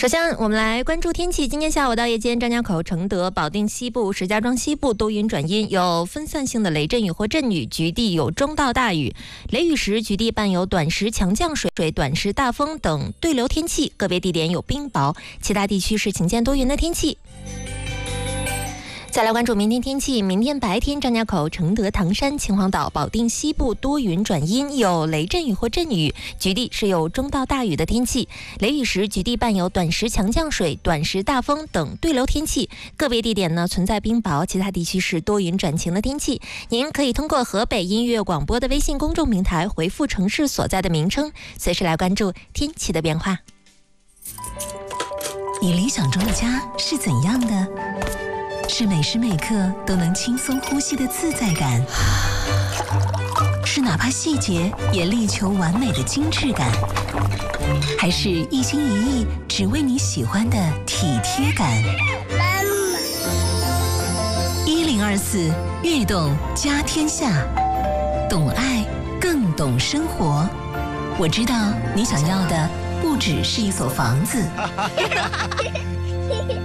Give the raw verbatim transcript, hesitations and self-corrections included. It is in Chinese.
首先，我们来关注天气。今天下午到夜间，张家口、承德、保定西部、石家庄西部多云转阴，有分散性的雷阵雨或阵雨，局地有中到大雨。雷雨时，局地伴有短时强降水、短时大风等对流天气，个别地点有冰雹，其他地区是晴间多云的天气。再来关注明天天气。明天白天，张家口、承德、唐山、秦皇岛、保定西部多云转阴，有雷阵雨或阵雨，局地是有中到大雨的天气。雷雨时，局地伴有短时强降水、短时大风等对流天气，个别地点呢存在冰雹，其他地区是多云转晴的天气。您可以通过河北音乐广播的微信公众平台回复城市所在的名称，随时来关注天气的变化。 你理想中的家是怎样的？是每时每刻都能轻松呼吸的自在感，是哪怕细节也力求完美的精致感，还是一心一意只为你喜欢的体贴感？一零二四悦动家天下，懂爱更懂生活。我知道你想要的不只是一所房子。